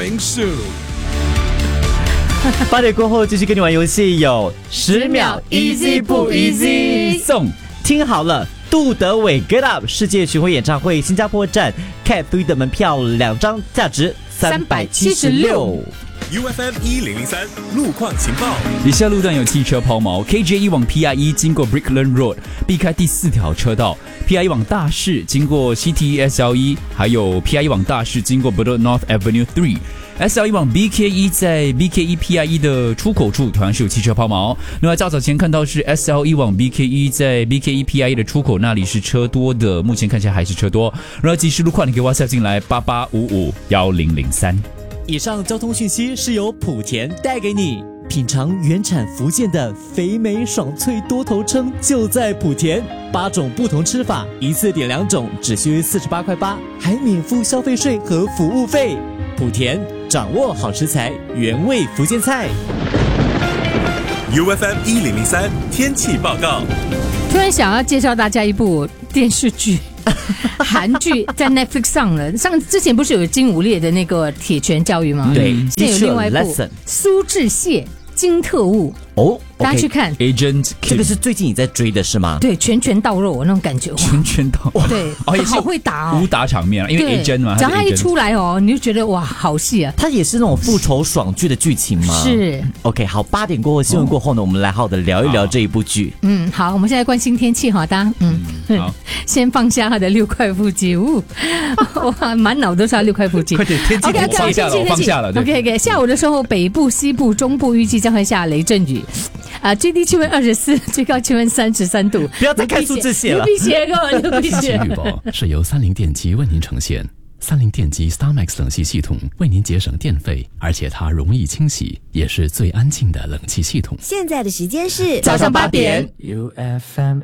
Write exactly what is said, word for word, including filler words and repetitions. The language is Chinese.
Coming soon。 八点过后继续跟你玩游戏，有十秒 easy 不 easy 送。听好了，杜德伟 Get Up 世界巡回演唱会新加坡站 Cat Three 的门票两张，价值三百七十六。 U F M 一零零三路况情报。 以下路段有汽车抛锚 ，K J 一往 P I 一经过 Brickland Road， 避开第四条车道 ；P I 一往大市经过 C T E S L 一，还有 P I 一往大市经过 Bedok North Avenue 三。S L 一往 B K 一，在 B K 一 P I 一的出口处同样是有汽车抛锚。另外较早前看到是 S L 一往 B K 一，在 B K 一 P I 一的出口那里是车多的，目前看起来还是车多。然后及时路况你可以 WhatsApp 进来八八五五一零零三。 以上交通讯息是由莆田带给你。品尝原产福建的肥美爽脆多头称，就在莆田。八种不同吃法，一次点两种，只需四十八块八，还免付消费税和服务费。莆田掌握好食材，原味福建菜。 U F M 一零零三天气报告。 突然想要介绍大家一部电视剧。韩剧在 Netflix 上了，上之前不是有金武烈的那个铁拳教育吗？ 对， 现在有另外一部苏志燮金特务哦， 大家去看 Agent， 这个是最近你在追的是吗？ 对，拳拳到肉那种感觉， 拳拳到肉， 对， 哦，也是好会打哦， 武打场面，因为 Agent 嘛， 只要他一出来哦，你就觉得哇，好戏啊！ 它也是那种复仇爽剧的剧情吗？ 是 ，OK， 好，八点过后新闻过后呢，我们来好好的聊一聊这一部剧。 嗯，好，我们现在关心天气哈，大家，嗯，好，先放下他的六块腹肌，呜，哇，满脑都是他六块腹肌。 快点，天气我放下了，我放下了。 OK OK， 下午的时候，北部、西部、中部预计将会下雷阵雨。啊，最低气温二十四，最高气温三十三度。 不要再看数字写了， 流鼻血个，流鼻血。 天气预报是由三菱电机为您呈现。三菱电机 StarMax 冷气系统为您节省电费，而且它容易清洗，也是最安静的冷气系统。 现在的时间是早上八点。 U F M